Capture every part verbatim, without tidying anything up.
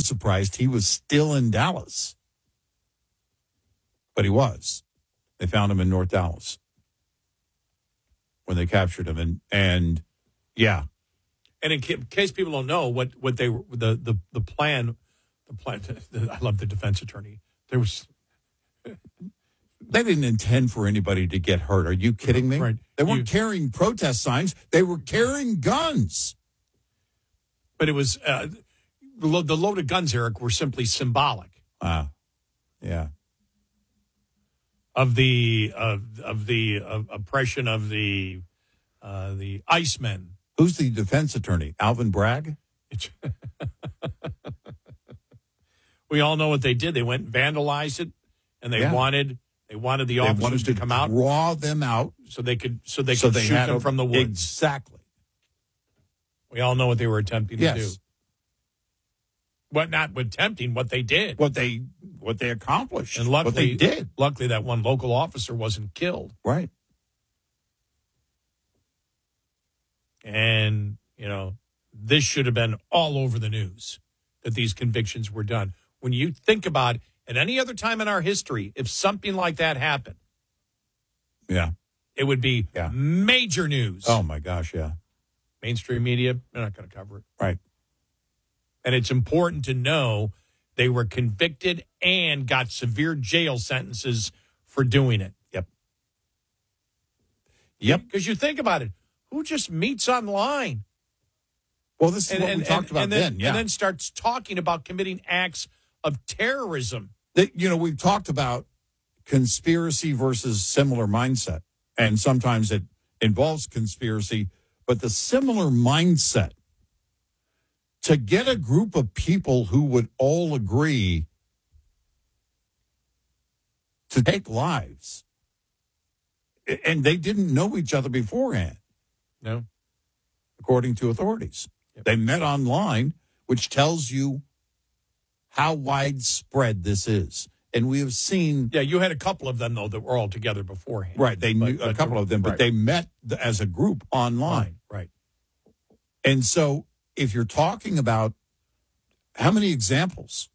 was surprised he was still in Dallas. But he was. They found him in North Dallas when they captured him. And, and yeah. And in case people don't know what, what they were, the, the, the plan, the plan, I love the defense attorney. There was. They didn't intend for anybody to get hurt. Are you kidding me? Right. They weren't You, carrying protest signs. They were carrying guns. But it was, uh, the, lo- the loaded guns, Eric, were simply symbolic. Ah, uh, yeah. Of the, of, of the uh, oppression of the, uh, the Icemen. Who's the defense attorney? Alvin Bragg? We all know what they did. They went and vandalized it, and they yeah. wanted they wanted the they officers wanted to, to come out, draw them out, so they could so they so could they shoot had them a, from the woods. Exactly. We all know what they were attempting yes. to do. What not attempting? What they did. What they what they accomplished. And luckily, what they did. Luckily, that one local officer wasn't killed. Right. And you know, this should have been all over the news that these convictions were done. When you think about, at any other time in our history, if something like that happened, yeah, it would be yeah. major news. Oh my gosh, yeah. Mainstream media, they're not going to cover it. Right. And it's important to know they were convicted and got severe jail sentences for doing it. Yep. Yep. Because you think about it, who just meets online? Well, this is and, what and, we talked and, about and then, then, yeah. And then starts talking about committing acts of terrorism. They, you know, we've talked about conspiracy versus similar mindset, and sometimes it involves conspiracy, but the similar mindset to get a group of people who would all agree to take lives, and they didn't know each other beforehand. No. According to authorities. Yep. They met online, which tells you how widespread this is. And we have seen... Yeah, you had a couple of them, though, that were all together beforehand. Right, they but, knew but a couple the, of them, but right. they met as a group online. Right, right. And so if you're talking about how many examples?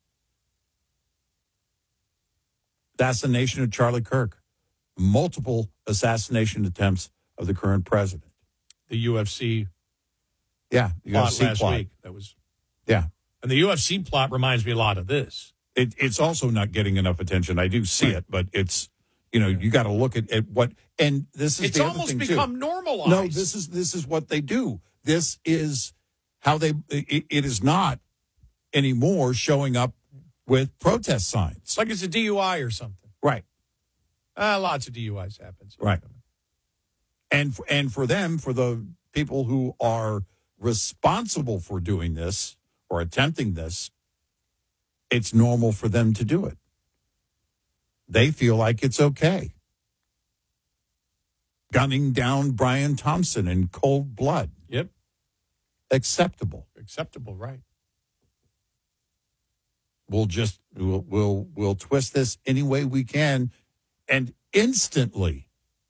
Assassination of Charlie Kirk. Multiple assassination attempts of the current president. The U F C yeah, the plot U F C last plot. week. That was, yeah. And the U F C plot reminds me a lot of this. It, it's also not getting enough attention. I do see right. it, but it's, you know, you got to look at, at what, and this is it's the almost other thing become too. normalized. No, this is this is what they do. This is how they. It, it is not anymore showing up with protest signs. It's like it's a D U I or something. Right. Uh, lots of D U Is happen. So right. And for, and for them, for the people who are responsible for doing this or attempting this, it's normal for them to do it. They feel like it's okay. Gunning down Brian Thompson in cold blood. Yep. Acceptable. Acceptable, right. We'll just, we'll, we'll, we'll twist this any way we can. And instantly,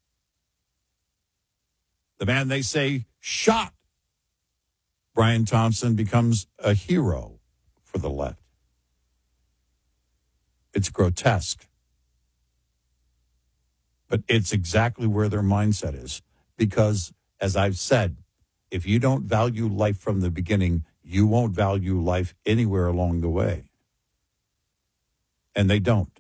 the man they say shot Brian Thompson becomes a hero for the left. It's grotesque. But it's exactly where their mindset is. Because, as I've said, if you don't value life from the beginning, you won't value life anywhere along the way. And they don't.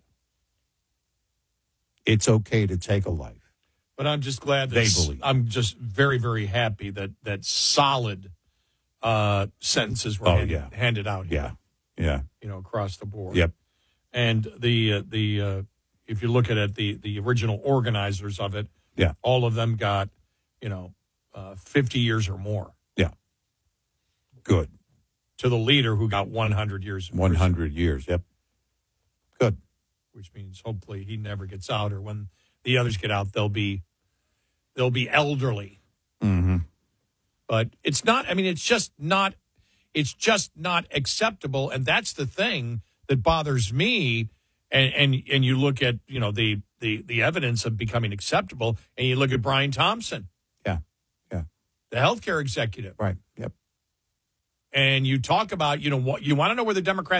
It's okay to take a life. But I'm just glad that they believe. I'm just very, very happy that that solid uh, sentences were oh, handed, yeah. handed out here. Yeah, yeah. You know, across the board. Yep. And the uh, the uh, if you look at it, the the original organizers of it, yeah, all of them got, you know, uh, fifty years or more. Yeah. Good. To the leader who got one hundred years. one hundred years, yep. Good. Which means hopefully he never gets out, or when the others get out, they'll be they'll be elderly. Mm-hmm. But it's not, I mean, it's just not, it's just not acceptable. And that's the thing that bothers me. And, and, and you look at, you know, the, the, the evidence of becoming acceptable, and you look at Brian Thompson. Yeah. Yeah. The healthcare executive. Right. Yep. And you talk about, you know, what you want to know where the Democrats